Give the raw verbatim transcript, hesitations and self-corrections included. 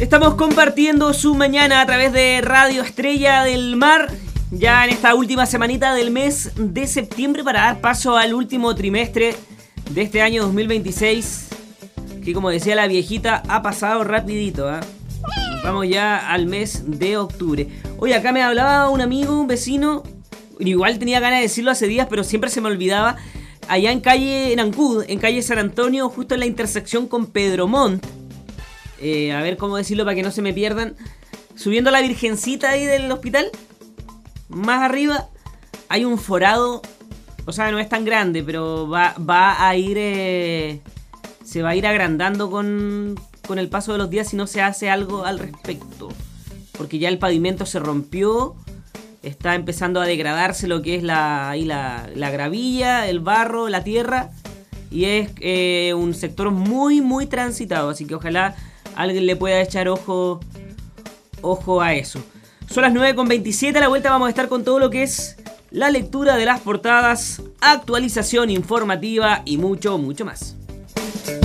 Estamos compartiendo su mañana a través de Radio Estrella del Mar, ya en esta última semanita del mes de septiembre para dar paso al último trimestre de este año dos mil veintiséis, que como decía la viejita, ha pasado rapidito, ¿eh? Vamos ya al mes de octubre. Oye, acá me hablaba un amigo, un vecino, igual tenía ganas de decirlo hace días, pero siempre se me olvidaba, allá en calle, en Ancud, en calle San Antonio, justo en la intersección con Pedro Montt. Eh, a ver cómo decirlo para que no se me pierdan. Subiendo la Virgencita ahí del hospital, más arriba hay un forado. O sea, no es tan grande, pero va, va a ir eh, se va a ir agrandando con, con el paso de los días si no se hace algo al respecto, porque ya el pavimento se rompió. Está empezando a degradarse lo que es la, ahí la, la gravilla, el barro, la tierra, y es eh, un sector muy muy transitado, así que ojalá alguien le pueda echar ojo, ojo a eso. Son las nueve con veintisiete, a la vuelta vamos a estar con todo lo que es la lectura de las portadas, actualización informativa y mucho, mucho más.